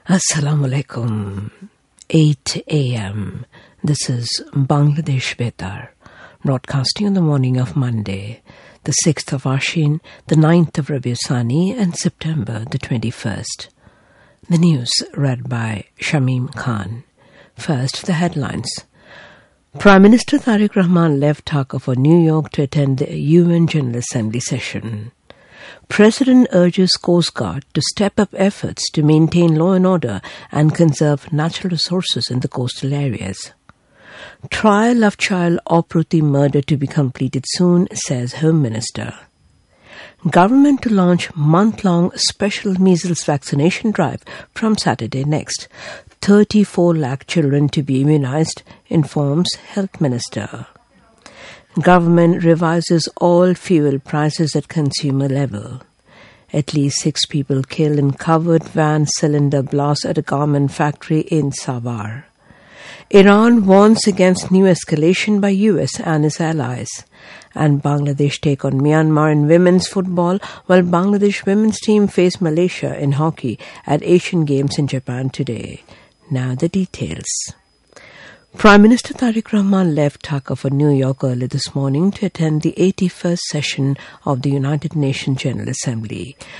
Assalamu alaikum. 8 a.m. This is Bangladesh Betar, broadcasting on the morning of Monday, the 6th of Ashin, the 9th of Rabiul Thani, and September the 21st. The news read by Shamim Khan. First, the headlines. Prime Minister Tariq Rahman left Dhaka for New York to attend the UN General Assembly session. President urges Coast Guard to step up efforts to maintain law and order and conserve natural resources in the coastal areas. Trial of child Opruti murder to be completed soon, says Home Minister. Government to launch month-long special measles vaccination drive from Saturday next. 34 lakh children to be immunized, informs Health Minister. Government revises all fuel prices at consumer level. At least 6 people killed in covered van cylinder blast at a garment factory in Savar. Iran warns against new escalation by US and its allies. And Bangladesh take on Myanmar in women's football, while Bangladesh women's team face Malaysia in hockey at Asian Games in Japan today. Now the details. Prime Minister Tariq Rahman left Dhaka for New York early this morning to attend the 81st session of the United Nations General Assembly.